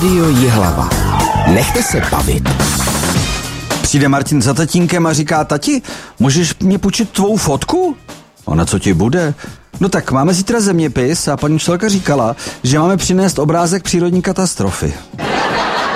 Rádio Jihlava. Nechte se bavit. Přijde Martin za tatínkem a říká: tati, můžeš mě půjčit tvou fotku? Ona, co ti bude? No tak máme zítra zeměpis a paní učitelka říkala, že máme přinést obrázek přírodní katastrofy.